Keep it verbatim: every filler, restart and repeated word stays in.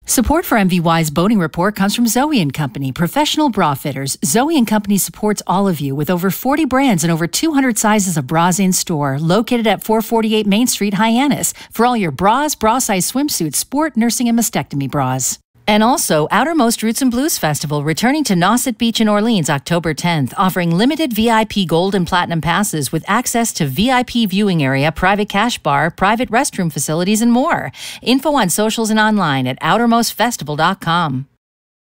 Support for M V Y's Boating Report comes from Zoe and Company, professional bra fitters. Zoe and Company supports all of you with over forty brands and over two hundred sizes of bras in store, located at four forty-eight Main Street, Hyannis, for all your bras, bra-size swimsuits, sport, nursing, and mastectomy bras. And also, Outermost Roots and Blues Festival, returning to Nauset Beach in Orleans October tenth, offering limited V I P Gold and Platinum passes with access to V I P viewing area, private cash bar, private restroom facilities, and more. Info on socials and online at outermost festival dot com.